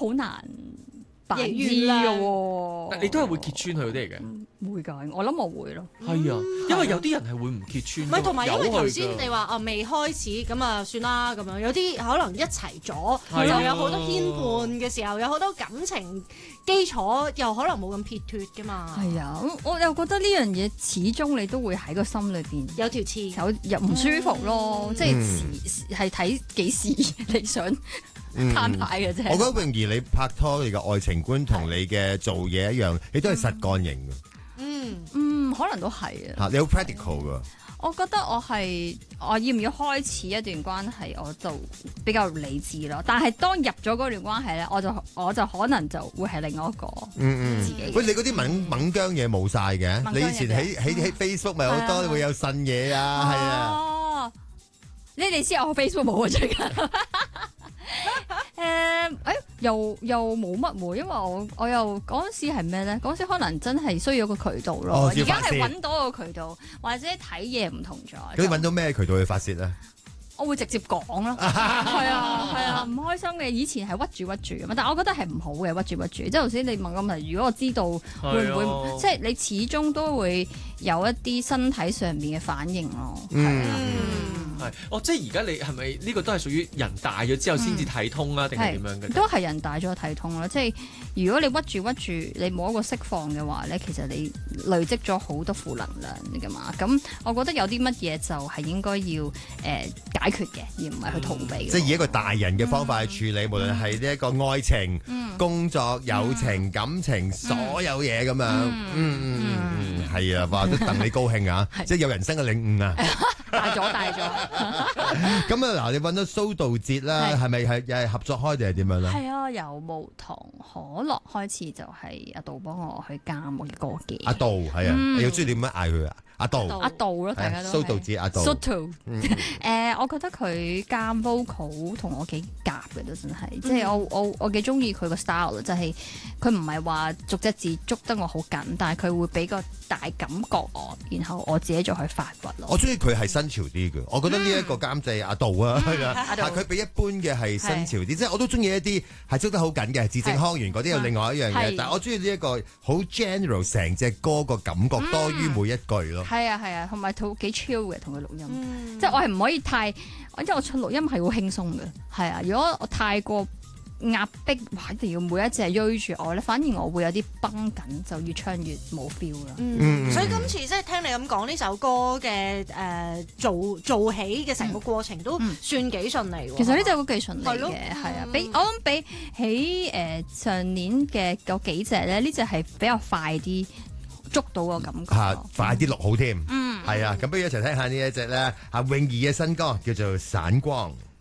好難扮知嘅喎。 你都係會揭穿佢嗰啲嚟嘅。 會㗎，我諗我會咯。 係啊，因為有啲人係會唔揭穿。 唔係，同埋因為頭先有佢㗎你話未開始咁啊，算啦咁樣。有啲可能一齊咗， 係啊就有好多牽絆嘅時候，有好多感情基礎，又可能冇咁撇脱㗎嘛。 係啊，我又覺得呢樣嘢始終你都會喺個心裏邊有條刺， 又唔舒服咯。即係睇幾時你想攤牌嘅啫。 我覺得泳兒你拍拖你嘅愛情觀同你嘅做嘢一樣，你都係實幹型嘅。 可能都係啊。 嚇，你好 practical 㗎。 我覺得我要唔要開始一段關係，我就比較理智咯。但係當入咗嗰段關係咧，我就可能就會係另外一個自己。 喂，你嗰啲猛姜嘢冇晒嘅，你以前喺 Facebook 咪好多會有呻嘢啊，係啊。 你哋知我 Facebook 冇啊最近。又冇乜喎，因為我又嗰陣時係咩咧？嗰陣時可能真係需要個渠道咯。而家係揾到個渠道，或者睇嘢唔同咗。 咁你揾到咩渠道去發泄咧？ 我會直接講咯，係啊，唔開心嘅。以前係屈住咁嘛，但係我覺得係唔好嘅屈住。即係頭先你問個問題，如果我知道會唔會，即係你始終都會有一啲身體上面嘅反應咯。係啊。 即係而家你係咪呢個都係屬於人大咗之後先至睇通啊？定係點樣嘅？ 都係人大咗睇通啦。即係如果你屈住，你冇一個釋放嘅話咧，其實你累積咗好多負能量㗎嘛。咁我覺得有啲乜嘢就係應該要解決嘅，而唔係去逃避。 即係以一個大人嘅方法去處理，無論係呢一個愛情、工作、友情、感情，所有嘢咁樣。係啊，哇！都戥你高興啊！即係有人生嘅領悟啊！ 大咗。 咁啊，嗱，你揾到蘇道哲啦，係咪又係合作開定係點樣咧？ 係啊，由無糖可樂開始就係阿杜幫我去監我嘅歌嘅。 阿杜係啊，你要中意點樣嗌佢啊？阿杜咯，大家都蘇道哲阿杜。 我覺得佢監 vocal 同我幾夾嘅都真係，即係我幾中意佢個 style，就係佢唔係話逐隻字捉得我好緊，但係佢會俾個大感覺我，然後我自己再去發掘咯。 我中意佢係新潮啲嘅，我覺得呢一個監製阿杜啊，佢比一般嘅係新潮啲，即係我都中意一啲係捉得好緊嘅，字正腔圓嗰啲有另外一樣嘢，但係我中意呢一個好 general 成隻歌個感覺多於每一句咯。 係啊，同埋佢幾 chill 嘅，同佢錄音，即係我係唔可以太，因為我唱錄音係好輕鬆嘅，係啊，如果我太過壓迫，一定要每一隻追住我咧，反而我會有啲繃緊，就越唱越冇 feel 啦。 所以今次即係聽你咁講呢首歌嘅做起嘅成個過程都算幾順利喎。 其實呢隻都幾順利嘅，係啊，我諗比起上年嘅嗰幾隻咧，呢隻係比較快啲捉到個感覺， 快啲錄好添。係啊，咁不如一齊聽下呢一隻咧，泳兒嘅新歌叫做《散光》。